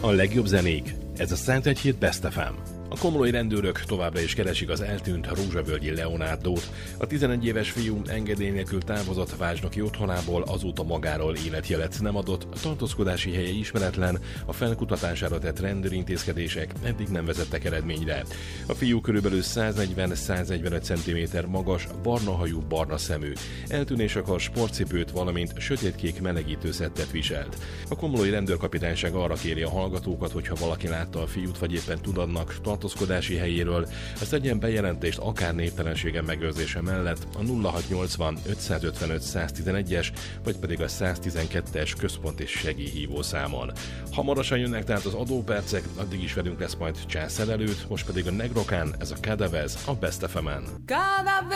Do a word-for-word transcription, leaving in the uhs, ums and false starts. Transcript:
A legjobb zenék. Ez a százegy hét Best ef em. A komlói rendőrök továbbra is keresik az eltűnt rózsavölgyi Leonárdót. A tizenegy éves fiú engedély nélkül távozott Vázsnoki otthonából, azóta magáról életjelet nem adott, a tartózkodási helye ismeretlen, a felkutatására tett rendőrintézkedések eddig nem vezettek eredményre. A fiú körülbelül száznegyven-száznegyvenöt centiméter magas, barna hajú, barna szemű. Eltűnésekor sportcipőt, valamint sötétkék melegítőszettet viselt. A komlói rendőrkapitányság arra kéri a hallgatókat, hogyha valaki látta a fiút, vagy éppen tud annak tartózkodási helyéről, ezt tegyen bejelentést akár névtelensége megőrzése mellett a nulla hatszáznyolcvan ötszázötvenöt száztizenegyes, vagy pedig a száztizenkettes központ és segélyhívó számon. Hamarosan jönnek tehát az adópercek, addig is velünk lesz majd Császár előtt, most pedig a Negrokán, ez a Kadavez a Best ef emen.